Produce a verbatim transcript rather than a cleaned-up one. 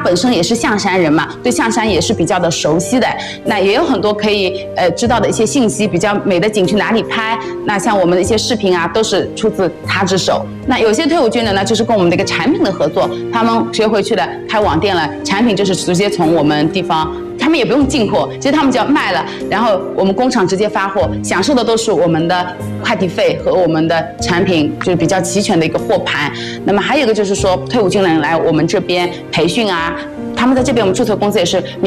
本身也是象山人嘛，对象山也是比较的熟悉的。那也有很多可以呃知道的一些信息，比较美的景去哪里拍。那像我们的一些视频啊，都是出自他之手。那有些退伍军人呢，就是跟我们的一个产品的合作，他们学回去了，开网店了，产品就是直接从我们地方。他们也不用进货，其实他们只要卖了，然后我们工厂直接发货，享受的都是我们的快递费和我们的产品，就是比较齐全的一个货盘。那么还有一个就是说，退伍军人来我们这边培训啊，他们在这边我们注册公司也是。